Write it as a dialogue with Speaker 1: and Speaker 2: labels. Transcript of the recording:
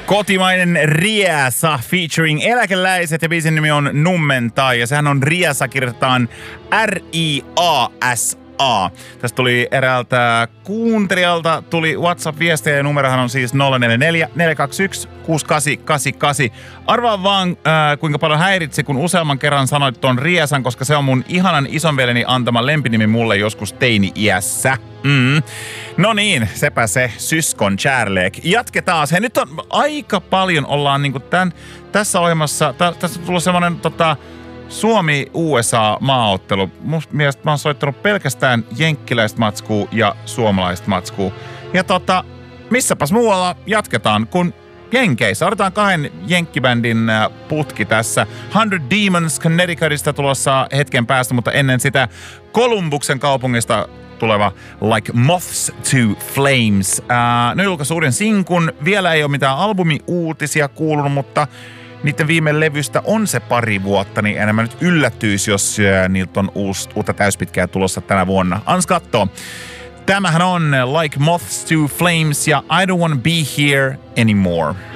Speaker 1: Kotimainen Riesa featuring eläkeläiset ja biisin nimi on Nummentai ja sehän on Riesa, kirjoitetaan R-I-A-S-A. Tästä tuli eräältä kuuntelijalta tuli WhatsApp-viestejä ja numerohan on siis 044 421 6888. Arvaa vaan kuinka paljon häiritsi, kun useamman kerran sanoit ton Riesan, koska se on mun ihanan isonveljeni antama lempinimi mulle joskus teini-iässä. No niin, sepä se syskon kärlek. Jatketaan. He nyt on aika paljon ollaan niinku tässä ohjelmassa. Tässä on tullut semmonen Suomi-USA-maaottelu. Musta mielestä mä oon soittanut pelkästään jenkkiläistä matskua ja suomalaista matskua. Ja missäpäs muualla jatketaan, kun Jenkeissä. Odotetaan 2 jenkkibändin putki tässä. 100 Demons Connecticutista tulossa hetken päästä, mutta ennen sitä Columbuksen kaupungista tuleva Like Moths to Flames. Ne julkaisi uuden sinkun. Vielä ei ole mitään albumiuutisia kuulunut, mutta niiden viime levystä on se pari vuotta, niin enemmän nyt yllättyisi, jos niiltä on uutta täyspitkää tulossa tänä vuonna. Ans kattoo. Tämähän on Like Moths to Flames ja I Don't Wanna Be Here Anymore.